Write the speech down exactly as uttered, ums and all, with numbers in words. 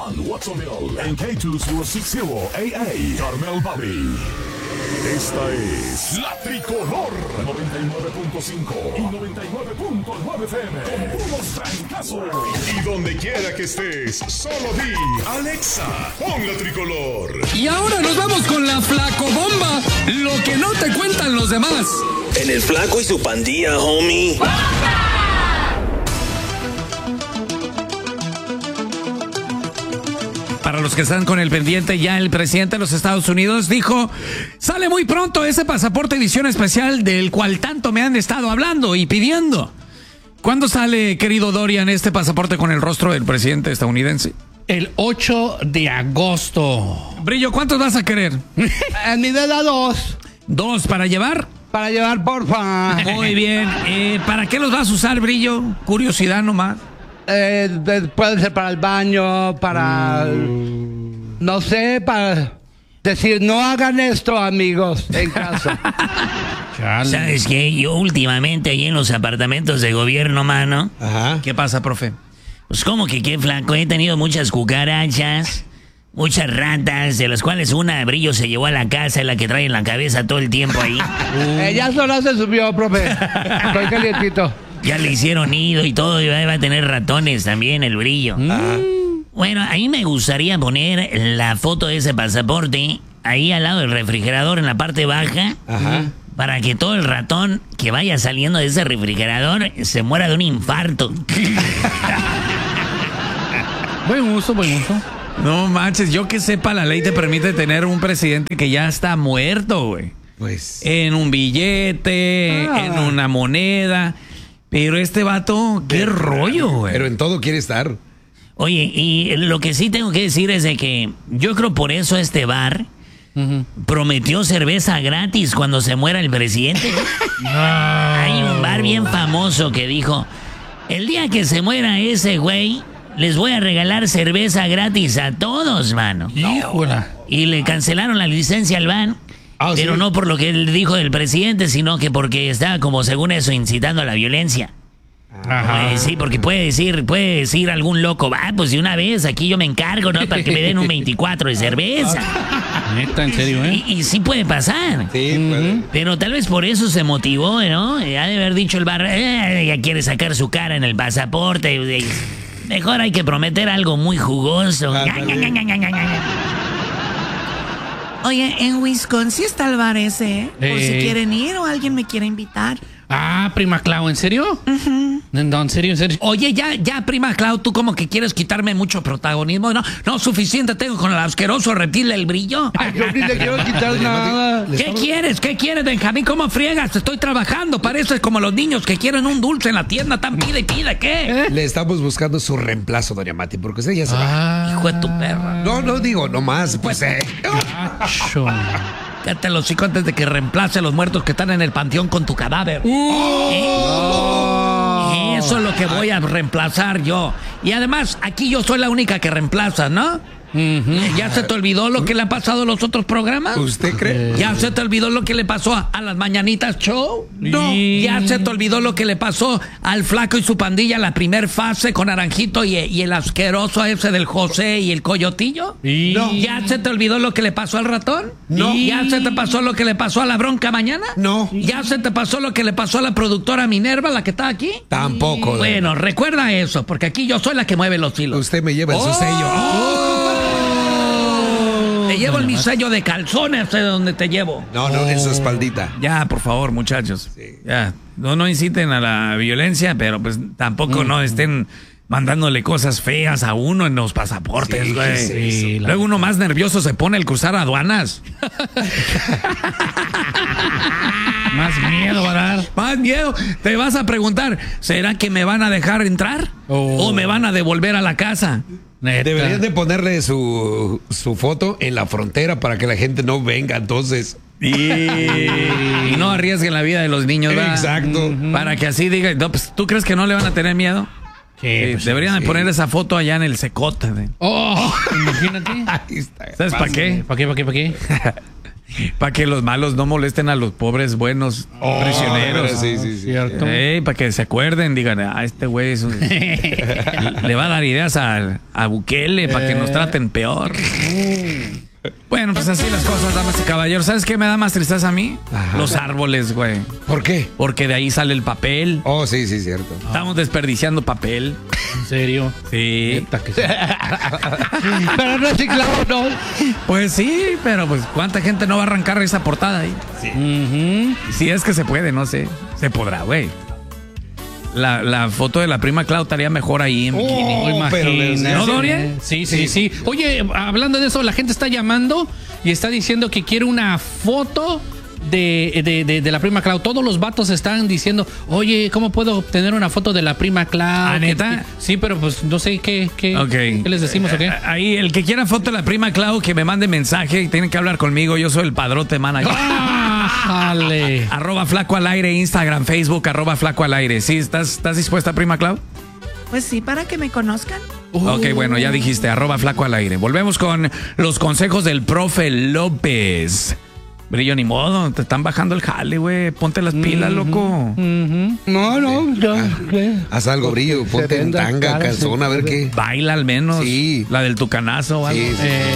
Juan Watsonville en K dos cero seis cero A A Carmel Valley. Esta es La Tricolor noventa y nueve punto cinco y noventa y nueve punto nueve F M con puros trancazos. Y donde quiera que estés, solo di Alexa, pon La Tricolor. Y ahora nos vamos con la Flacobomba, lo que no te cuentan los demás. En el Flaco y su pandilla, homie. Para los que están con el pendiente, ya el presidente de los Estados Unidos dijo, sale muy pronto ese pasaporte edición especial del cual tanto me han estado hablando y pidiendo. ¿Cuándo sale, querido Dorian, este pasaporte con el rostro del presidente estadounidense? El ocho de agosto. Brillo, ¿cuántos vas a querer? En mi dedo dos. ¿Dos para llevar? Para llevar, porfa. Muy bien. Eh, ¿Para qué los vas a usar, Brillo? Curiosidad nomás. Eh, de- puede ser para el baño, para... Mm. No sé, para decir, no hagan esto, amigos, en casa. ¿Sabes qué? Yo últimamente ahí en los apartamentos de gobierno, mano. Ajá. ¿Qué pasa, profe? Pues como que qué flaco, he tenido muchas cucarachas, muchas ratas, de las cuales una Brillo se llevó a la casa, es la que trae en la cabeza todo el tiempo ahí. Eh, ya solo se subió, profe. Estoy calientito. Ya le hicieron nido y todo, y va va a tener ratones también el Brillo. Bueno, a mí me gustaría poner la foto de ese pasaporte ahí al lado del refrigerador en la parte baja. Ajá. Para que todo el ratón que vaya saliendo de ese refrigerador se muera de un infarto. Buen uso, buen uso. No manches, yo que sepa, la ley te permite tener un presidente que ya está muerto, güey. Pues. En un billete, Ah. en una moneda. Pero este vato, qué rollo, güey. Pero en todo quiere estar. Oye, y lo que sí tengo que decir es de que yo creo por eso este bar prometió cerveza gratis cuando se muera el presidente. Hay un bar bien famoso que dijo, el día que se muera ese güey, les voy a regalar cerveza gratis a todos, mano. Híjola. Y le cancelaron la licencia al van. Ah, Pero ¿sí? no por lo que él dijo del presidente, sino que porque estaba como según eso incitando a la violencia. Ajá. Eh, sí, porque puede decir, puede decir algún loco, va, pues de una vez, aquí yo me encargo, ¿no? Para que me den un veinticuatro de cerveza. Neta, en serio, ¿eh? Y, y sí puede pasar. Sí, puede. Pero tal vez por eso se motivó, ¿no? Eh, Ha de haber dicho el bar, eh, ya quiere sacar su cara en el pasaporte. eh, Mejor hay que prometer algo muy jugoso. Oye, en Wisconsin está el bar ese, ¿eh? Por si Eh. quieren ir o alguien me quiere invitar. Ah, prima Clau, ¿en serio? No, en serio, en serio. Oye, ya, ya, prima Clau, tú como que quieres quitarme mucho protagonismo. No, no, suficiente tengo con el asqueroso reptil del Brillo. Ay, yo ni le quiero quitar nada. Le ¿Qué estamos- quieres? ¿Qué quieres, Benjamín? ¿Cómo friegas? Estoy trabajando. Pareces como los niños que quieren un dulce en la tienda. Tan pide y pide, ¿qué? Le estamos buscando su reemplazo, doña Mati, porque usted ya se va. Ah, Hijo de tu perra. No, no digo, nomás, pues eh. gacho. Cállate los hocico antes de que reemplace a los muertos que están en el panteón con tu cadáver. ¿Eh? Eso es lo que voy a reemplazar yo. Y además, aquí yo soy la única que reemplaza, ¿no? ¿Ya se te olvidó lo que le ha pasado a los otros programas? ¿Usted cree? ¿Ya se te olvidó lo que le pasó a, a las Mañanitas Show? No. ¿Ya se te olvidó lo que le pasó al Flaco y su pandilla la primer fase con Naranjito y, y el asqueroso ese del José y el Coyotillo? Y- No. ¿Ya se te olvidó lo que le pasó al ratón? No. ¿Ya se te pasó lo que le pasó a la bronca mañana? No. ¿Ya se te pasó lo que le pasó a la productora Minerva, la que está aquí? Tampoco. doña Bueno, recuerda eso, porque aquí yo soy la que mueve los Mati. hilos. Usted me lleva en su sello. Te llevo en mi sello de calzones de donde te llevo. No, no, en su espaldita. Ya, por favor, muchachos. Ya, no, no inciten a la violencia, pero pues tampoco no estén mandándole cosas feas a uno en los pasaportes, Sí, güey. sí, Luego uno más nervioso se pone al cruzar aduanas. Más miedo, ¿verdad? Más miedo. Te vas a preguntar, ¿será que me van a dejar entrar? Oh. ¿O me van a devolver a la casa? Neta. Deberían de ponerle su, su foto en la frontera para que la gente no venga, entonces. Y, y no arriesguen la vida de los niños, ¿verdad? Exacto. Para que así digan, no, pues, ¿tú crees que no le van a tener miedo? Sí, Eh, pues, deberían de sí. poner esa foto allá en el Secote. de- Oh, imagínate. Ahí está. ¿Sabes para qué? ¿Para qué, para qué, para qué? Para que los malos no molesten a los pobres buenos Oh, prisioneros. sí, sí, sí. Cierto. Ey, para que se acuerden, digan, ah, este güey es un- le va a dar ideas a, a Bukele para que nos traten peor. Bueno, pues así las cosas, damas y caballeros. ¿Sabes qué me da más tristeza a mí? Ajá. Los árboles, güey. ¿Por qué? Porque de ahí sale el papel. Oh, sí, sí, cierto. Estamos desperdiciando papel. ¿En serio? Sí. Neta que sí. Pero reciclado no. Pues sí, pero pues ¿cuánta gente no va a arrancar esa portada ahí? Ujú. Si es que se puede, no sé. Se podrá, güey. La, la foto de la prima Clau estaría mejor ahí en bikini. Oh, pero les- ¿No, Doria? Sí, sí, sí. Oye, hablando de eso, la gente está llamando y está diciendo que quiere una foto de, de, de, de la prima Clau. Todos los vatos están diciendo, oye, ¿cómo puedo obtener una foto de la prima Clau? ¿Ah, neta? Sí, pero pues no sé qué, qué, Ok. qué les decimos o qué. Ahí, el que quiera foto de la prima Clau, que me mande mensaje y tienen que hablar conmigo. Yo soy el padrote manager. Jale. Arroba flaco al aire, Instagram, Facebook, arroba flaco al aire. ¿Sí? ¿Estás, estás dispuesta, prima Clau? Pues sí, para que me conozcan. Ok, bueno, ya dijiste, arroba flaco al aire. Volvemos con los consejos del profe López. Brillo, ni modo, te están bajando el jale, güey. Ponte las pilas, loco. No, no, yo. ¿qué? Haz algo, Brillo. Se Ponte en venda tanga, cara, calzón, se- a ver qué. Baila al menos. Sí. La del tucanazo o algo. Sí, sí. Eh,